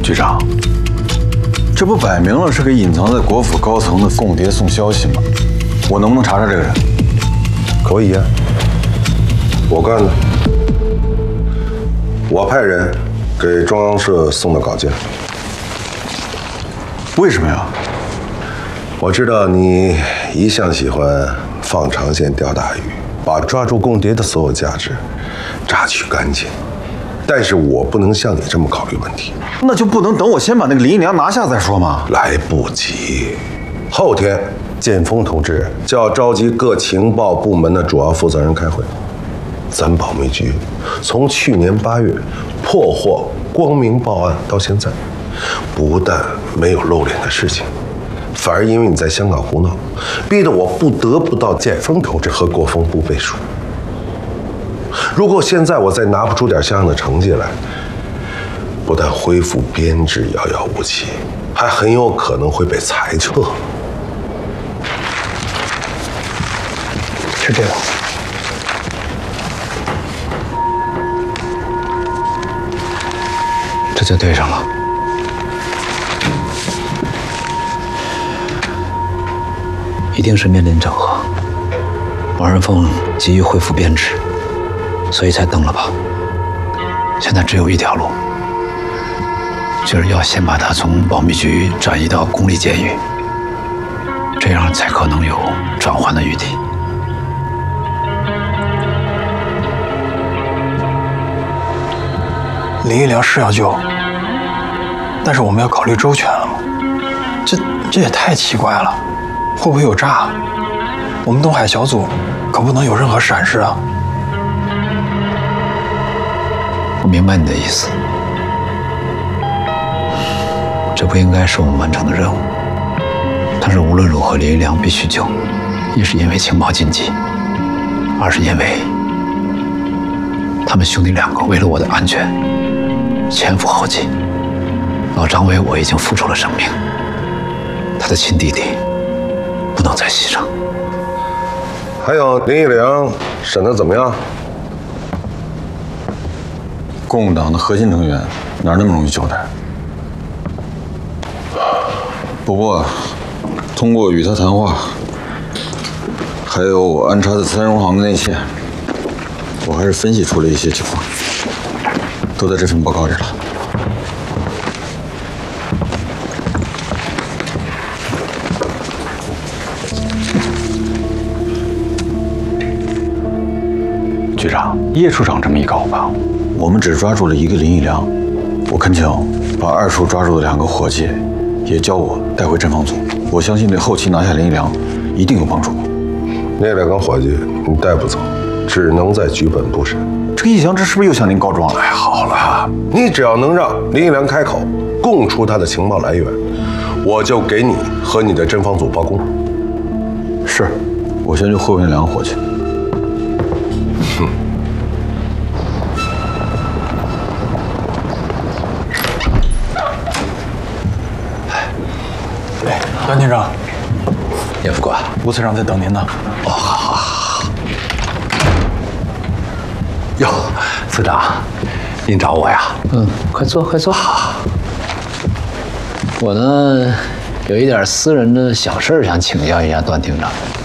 局长，这不摆明了是给隐藏在国府高层的共谍送消息吗？我能不能查查这个人？ 可以呀，我干的。我派人给中央社送的稿件。 为什么呀？ 我知道你一向喜欢放长线钓大鱼，把抓住共谍的所有价值榨取干净。但是我不能像你这么考虑问题。 那就不能等我先把那个林一良拿下再说吗？ 来不及，后天建峰同志就要召集各情报部门的主要负责人开会。咱保密局从去年8月破获光明报案到现在，不但没有露脸的事情，反而因为你在香港胡闹，逼得我不得不到建峰同志和国防部背书。如果现在我再拿不出点像样的成绩来，不但恢复编制遥遥无期，还很有可能会被裁撤。 是这个。这就对上了。一定是面临整合。王仁凤急于恢复编制，所以才登了吧。现在只有一条路，就是要先把他从保密局转移到公立监狱，这样才可能有转换的余地。 林一良是要救，但是我们要考虑周全了。这也太奇怪了，会不会有诈？我们东海小组可不能有任何闪失啊！ 我明白你的意思，这不应该是我们完成的任务。但是无论如何，林一良必须救，一是因为情报禁忌，二是因为他们兄弟两个为了我的安全前赴后继。老张为我已经付出了生命，他的亲弟弟不能再牺牲。 还有林一良审得怎么样？ 共共党的核心成员哪那么容易交代？不过，通过与他谈话，还有我安插的3荣行的内线，我还是分析出了一些情况，都在这份报告里了。局长，叶处长这么一搞吧，我们只抓住了一个林一良，我恳请把2处抓住的2个伙计也交我带回侦防组，我相信对后期拿下林一良一定有帮助。 那2个伙计你带不走，只能在局本部审。 这个叶祥之是不是又向您告状了？ 哎，好了，你只要能让林一良开口供出他的情报来源，我就给你和你的侦防组报功。 是，我先去会会那2个伙计。 段厅长， 叶副官， 吴次长在等您呢。 哦，好。哟，次长，您找我呀？快坐，快坐。我呢，有一点私人的小事想请教一下段厅长。